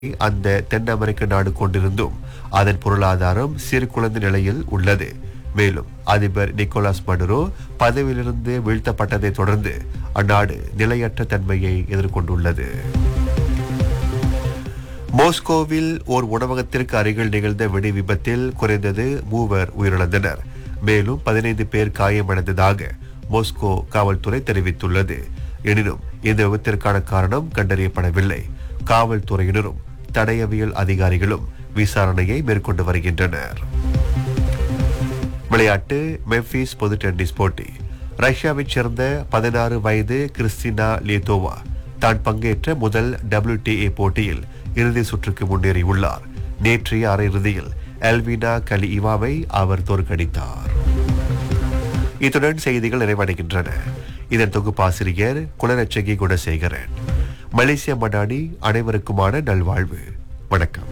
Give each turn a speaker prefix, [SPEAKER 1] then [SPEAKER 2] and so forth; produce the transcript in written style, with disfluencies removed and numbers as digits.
[SPEAKER 1] அந்த தென் அமெரிக்க நாடு கொண்டிருந்தும் அதன் பொருளாதாரம் சீர்குலைந்த நிலையில் உள்ளது. மேலும் அதிபர் நிக்கோலாஸ் மடுரோ பதவியிலிருந்து வீழ்த்தப்பட்டதை தொடர்ந்து அந்நாடு நிலையற்ற தன்மையை எதிர்கொண்டுள்ளது. மாஸ்கோவில் ஓர் உணவகத்திற்கு அருகில் நிகழ்ந்த வெடி விபத்தில் குறைந்தது 3 உயிரிழந்தனர். மேலும் 15 பேர் காயமடைந்ததாக மாஸ்கோ காவல்துறை தெரிவித்துள்ளது. எனினும் இந்த விபத்திற்கான காரணம் கண்டறியப்படவில்லை. காவல்துறையினரும் தடயவியல் அதிகாரிகளும் விசாரணையை மேற்கொண்டு வருகின்றனர். விளையாட்டு. மெம்பிஸ் பொது டென்னிஸ் போட்டி. ரஷ்யாவைச் சேர்ந்த 16 வயது கிறிஸ்டினா லியத்தோவா தான் பங்கேற்ற முதல் WTA போட்டியில் இறுதி சுற்றுக்கு முன்னேறியுள்ளார். நேற்றைய அரையிறுதியில் எல்வினா கலிஇவாவை அவர் தோற்கடித்தார். இத்துடன் செய்திகள் நிறைவடைகின்றன. இதன் தொகுப்பாசிரியர் குலரட்சகி குணசேகரன். மலேசிய மடானி. அனைவருக்குமான நல்வாழ்வு. வணக்கம்.